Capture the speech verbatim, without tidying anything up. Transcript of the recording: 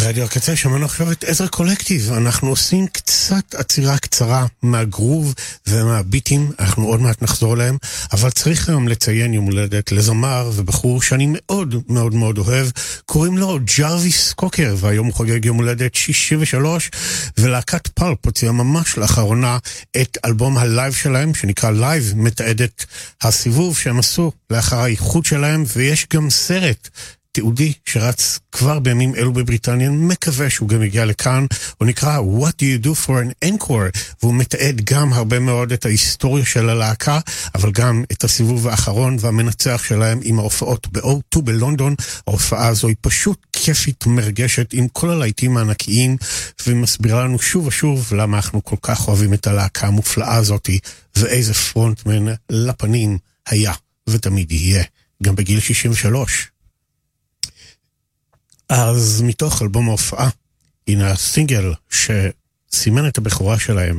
ברדיו הקצה שמענו עכשיו את עזרא קולקטיב. אנחנו עושים קצת עצירה קצרה מהגרוב ומהביטים, אנחנו עוד מעט נחזור להם, אבל צריך היום לציין יום הולדת לזמר ובחור שאני מאוד מאוד מאוד אוהב, קוראים לו ג'רוויס קוקר, והיום הוא חוגג יום הולדת שישים ושלוש, ולהקת פלפ הוציאה ממש לאחרונה את אלבום הלייב שלהם, שנקרא לייב, מתעד את הסיבוב שהם עשו לאחר האיחוד שלהם, ויש גם סרט תיעודי שרץ כבר בימים אלו בבריטניה, מקווה שהוא גם יגיע לכאן, הוא נקרא What do you do for an encore, והוא מתעד גם הרבה מאוד את ההיסטוריה של הלהקה, אבל גם את הסיבוב האחרון והמנצח שלהם עם ההופעות ב-או טו בלונדון. ההופעה הזו היא פשוט כיפית מרגשת עם כל הלהיטים הענקיים, ומסבירה לנו שוב ושוב למה אנחנו כל כך אוהבים את הלהקה המופלאה הזאת, ואיזה פרונטמן לפנים היה ותמיד יהיה, גם בגיל שישים ושלוש. אז מתוך אלבום ההופעה, הנה הסינגל שסימן את הבכורה שלהם,